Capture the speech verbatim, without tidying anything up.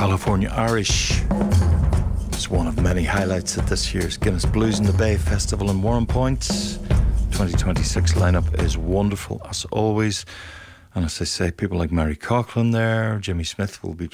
California Irish. It's one of many highlights at this year's Guinness Blues in the Bay Festival in Warrenpoint. twenty twenty-six lineup is wonderful as always. And as I say, people like Mary Coughlan there, Jimmy Smith will be